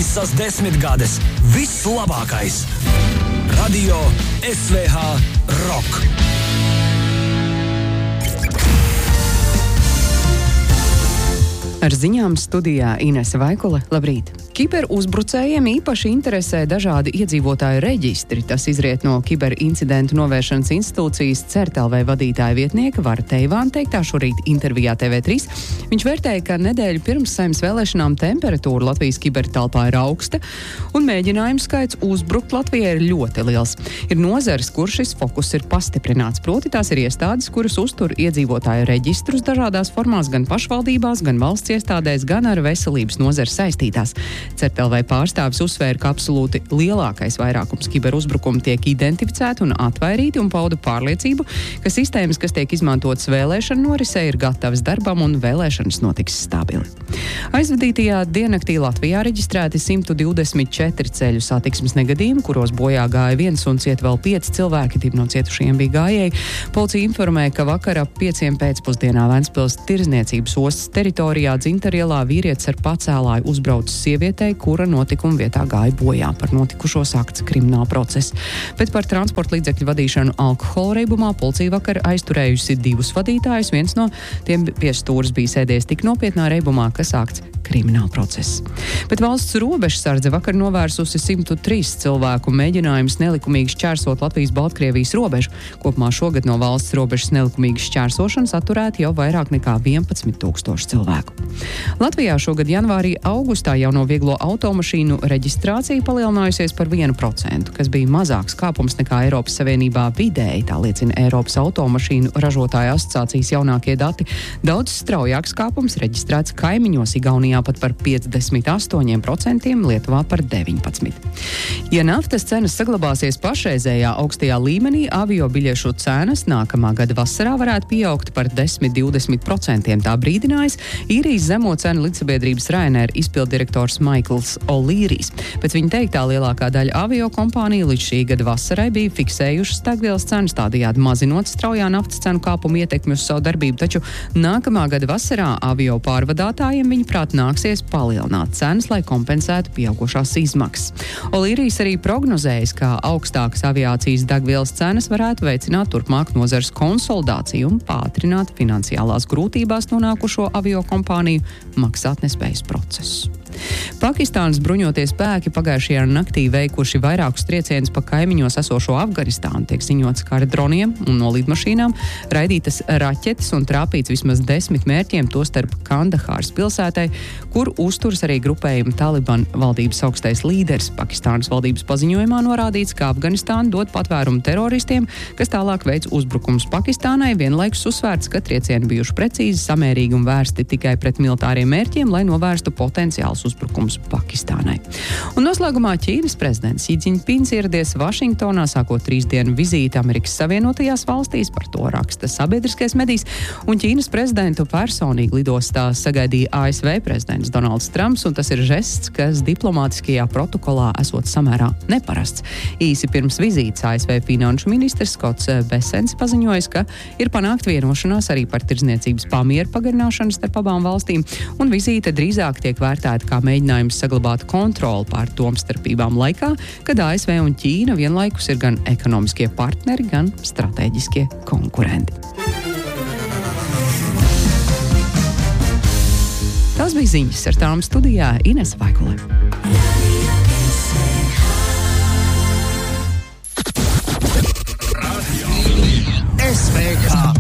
Visas 10 gades. Viss labākais. Radio SVH Rock. Ar ziņām studijā Inese Vaikule. Labrīt! Kiberuzbrucējiem īpaši interesē dažādi iedzīvotāju reģistri. Tas izriet no Kiberincidentu novēršanas institūcijas CERT.LV vadītāja vietnieka Vara Teivāna teiktā šorīt intervijā TV3. Viņš vērtēja, ka nedēļu pirms Saeimas vēlēšanām temperatūra Latvijas kibertelpā ir augsta un mēģinājumu skaits uzbrukt Latvijai ir ļoti liels. Ir nozares, kur šis fokus ir pastiprināts. Proti tās ir iestādes, kuras uztur iedzīvotāju reģistrus dažādās formās, gan pašvaldībās, gan valsts iestādēs, gan ar veselības nozares saistītās. CERT.LV pārstāvis uzsvēra, ka absolūti lielākais vairākums kiberuzbrukumu tiek identificēti un atvairīti un pauda pārliecību, ka sistēmas, kas tiek izmantotas vēlēšanu norisē, ir gatavas darbam un vēlēšanas notiks stabili. Aizvadītajā diennaktī Latvijā reģistrēti 124 ceļu satiksmes negadījumi, kuros bojā gāja 1 un cieta vēl 5 cilvēki, 2 no cietušajiem bija gājēji. Policija informē, ka vakar ap 5 pēcpusdienā Ventspils tirdzniecības ostas teritorijā Dzinterielā vīrietis ar pacēlāju uzbraucis sievietei, kura notikuma vietā gāja bojā. Par notikušo sākts krimināla process. Bet par transporta līdzekļu vadīšanu alkohola reibumā policija vakar aizturējusi 2 vadītājus. Viens no tiem pie stūres bija sēdies tik nopietnā reibumā, ka sākts krimināla process. Bet valsts robežsardze vakar novērsusi 103 cilvēku mēģinājumus nelikumīgi šķērsot Latvijas-Baltkrievijas robežu. Kopumā šogad no valsts robežas nelikumīgas šķērsošanas atturēti jau vairāk nekā 11 000 cilvēku. Latvijā šogad janvārī augustā jauno vieglo automašīnu reģistrācija palielinājusies par 1%, kas bija mazāks kāpums nekā Eiropas Savienībā vidēji, tā liecina Eiropas automašīnu ražotāju asociācijas jaunākie dati. Daudz straujāks kāpums reģistrēts kaimiņos, Igaunijā pat par 58%, Lietuvā par 19%. Ja naftas cenas saglabāsies pašreizējā augstajā līmenī, avio biļešu cenas nākamā gada vasarā varētu pieaugt par 10–20%. Tā brīdinājis īrijas zemo cenu līdzsabiedrības Ryanair izpilddirektors Maikls O'Learys. Pēc viņa teiktā lielākā daļa avio kompāniju līdz šī gada vasarai bija fiksējušas degvielas cenas, tādējādi mazinot straujā naftas cenu kāpumu ietekmi uz savu darbību, taču nākamā gada vasarā avio pārvadātājiem viņaprāt nāksies palielināt cenas, lai kompensētu pieaugušās izmaksas. O'Learys arī prognozējis, ka augstākas aviācijas degvielas cenas varētu veicināt turpmāk nozares konsolidāciju un pātrināt finansiālās grūtībās nonākušo avio kompāniju maksātnespējas procesu. Pakistānas bruņotie spēki pagājušajā naktī veikuši vairākus triecienus pa kaimiņos esošo Afganistānu. Tiek ziņots, ka ar droniem un no lidmašīnām raidītas raķetes un trāpīts vismaz 10 mērķiem, tostarp Kandahāras pilsētai, kur uzturas arī grupējuma Taliban valdības augstais līderis. Pakistānas valdības paziņojumā norādīts, ka Afganistāna dod patvērumu teroristiem, kas tālāk veic uzbrukums Pakistānai, vienlaikus uzsvērts, ka triecieni bijuši precīzi, samērīgi un vērsti tikai pret militāriem mērķiem, lai novērstu potenciāls uzbrukums Pakistānai. Un noslēgumā Ķīnas prezidents Xi Jinpings ieradies Vašingtonā, sākot 3 dienu vizīti Amerikas Savienotajās valstīs, par to raksta sabiedriskais medijs, un Ķīnas prezidentu personīgi lidostā sagaidīja ASV prezidents Donalds Trumps, un tas ir žests, kas diplomātiskajā protokolā esot samērā neparasts. Īsi pirms vizītes ASV finanšu ministrs Skots Besens paziņojis, ka ir panākt vienošanās arī par tirdzniecības pamieru pagarināšanu starp abām valstīm, un vizīte drīzāk tiek vērtēta kā mēģinājums saglabāt kontroli pār domstarpībām laikā, kad ASV un Ķīna vienlaikus ir gan ekonomiskie partneri, gan stratēģiskie konkurenti. Tas bija ziņas, ar tām studijā Inese Vaikule.